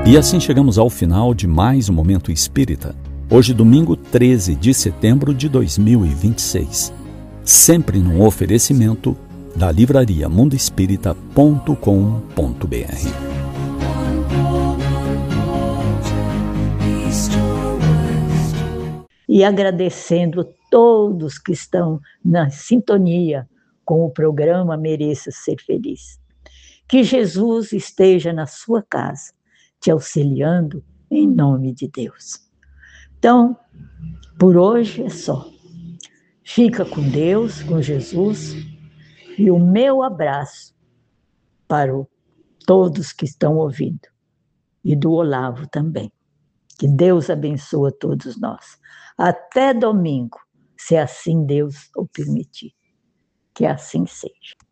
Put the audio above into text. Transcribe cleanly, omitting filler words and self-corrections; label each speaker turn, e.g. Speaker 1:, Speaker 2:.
Speaker 1: E assim chegamos ao final de mais um Momento Espírita. Hoje, domingo 13 de setembro de 2026. Sempre num oferecimento da livraria mundoespírita.com.br.
Speaker 2: E agradecendo todos que estão na sintonia com o programa Mereça Ser Feliz. Que Jesus esteja na sua casa, te auxiliando em nome de Deus. Então, por hoje é só. Fica com Deus, com Jesus, e o meu abraço para todos que estão ouvindo, e do Olavo também. Que Deus abençoe a todos nós. Até domingo, se assim Deus o permitir. Que assim seja.